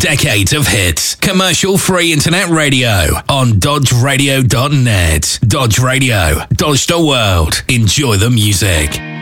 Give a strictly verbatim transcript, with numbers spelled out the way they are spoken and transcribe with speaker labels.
Speaker 1: decades of hits. Commercial-free internet radio on dodge radio dot net. Dodge Radio. Dodge the world. Enjoy the music.